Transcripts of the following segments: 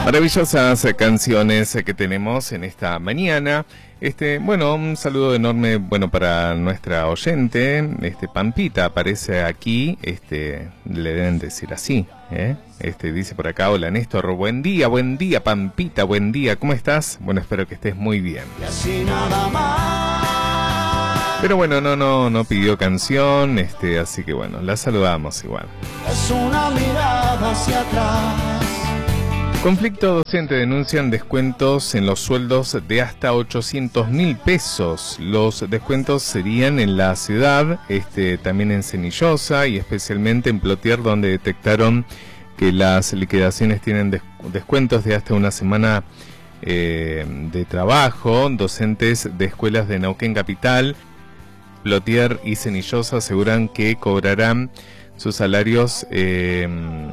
Maravillosas canciones que tenemos en esta mañana. Bueno, un saludo enorme, bueno, para nuestra oyente, Pampita aparece aquí, le deben decir así, dice por acá: hola Néstor, buen día Pampita, buen día, ¿cómo estás? Bueno, espero que estés muy bien. Y así nada más. Pero bueno, no pidió canción, así que bueno, la saludamos igual. Es una mirada hacia atrás. Conflicto docente, denuncian descuentos en los sueldos de hasta 800.000 pesos. Los descuentos serían en la ciudad, también en Cenillosa y especialmente en Plotier, donde detectaron que las liquidaciones tienen descuentos de hasta una semana de trabajo. Docentes de escuelas de Neuquén Capital, Plotier y Cenillosa aseguran que cobrarán sus salarios de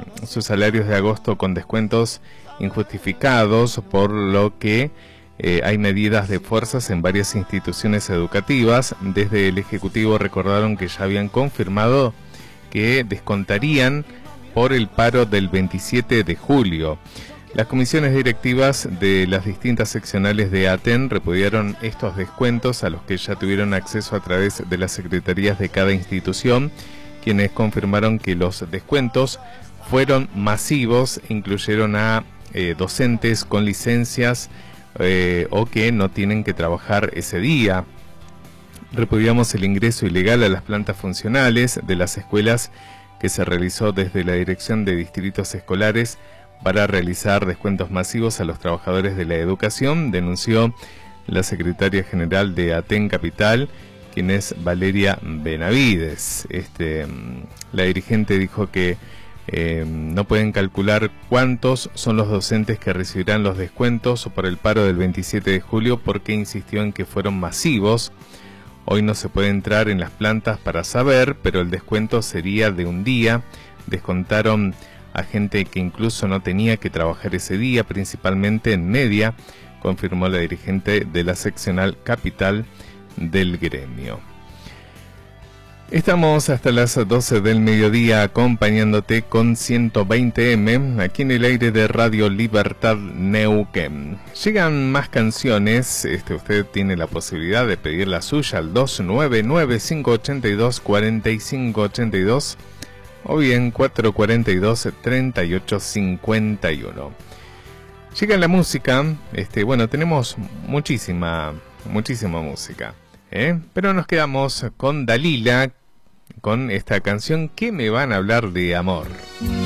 agosto con descuentos injustificados, por lo que hay medidas de fuerzas en varias instituciones educativas. Desde el Ejecutivo recordaron que ya habían confirmado que descontarían por el paro del 27 de julio. Las comisiones directivas de las distintas seccionales de ATEN repudiaron estos descuentos, a los que ya tuvieron acceso a través de las secretarías de cada institución, quienes confirmaron que los descuentos fueron masivos, incluyeron a docentes con licencias o que no tienen que trabajar ese día. Repudiamos el ingreso ilegal a las plantas funcionales de las escuelas que se realizó desde la Dirección de Distritos Escolares para realizar descuentos masivos a los trabajadores de la educación, denunció la secretaria general de ATEN Capital, quien es Valeria Benavides. La dirigente dijo que no pueden calcular cuántos son los docentes que recibirán los descuentos por el paro del 27 de julio, porque insistió en que fueron masivos. Hoy no se puede entrar en las plantas para saber, pero el descuento sería de un día. Descontaron a gente que incluso no tenía que trabajar ese día, principalmente en media, confirmó la dirigente de la seccional capital del gremio. Estamos hasta las 12 del mediodía acompañándote con 120M aquí en el aire de Radio Libertad Neuquén. Llegan más canciones, usted tiene la posibilidad de pedir la suya al 299-582-4582 o bien 442-3851. Llega la música, bueno, tenemos muchísima música, pero nos quedamos con Dalila, con esta canción que me van a hablar de amor.